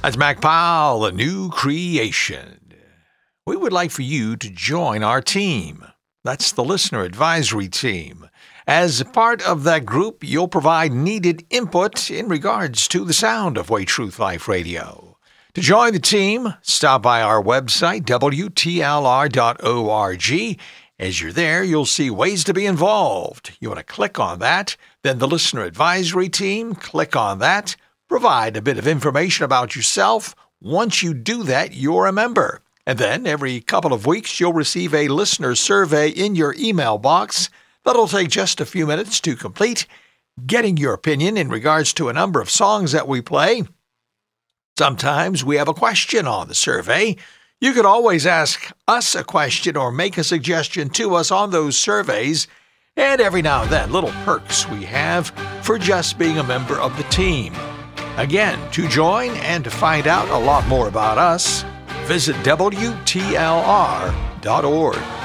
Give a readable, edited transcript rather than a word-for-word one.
That's Mac Powell, a new creation. We would like for you to join our team. That's the Listener Advisory Team. As part of that group, you'll provide needed input in regards to the sound of Way Truth Life Radio. To join the team, stop by our website, WTLR.org. As you're there, you'll see ways to be involved. You want to click on that, then the Listener Advisory Team, click on that, provide a bit of information about yourself. Once you do that, you're a member. And then every couple of weeks, you'll receive a listener survey in your email box that'll take just a few minutes to complete, getting your opinion in regards to a number of songs that we play. Sometimes we have a question on the survey. You could always ask us a question or make a suggestion to us on those surveys. And every now and then, little perks we have for just being a member of the team. Again, to join and to find out a lot more about us, visit WTLR.org.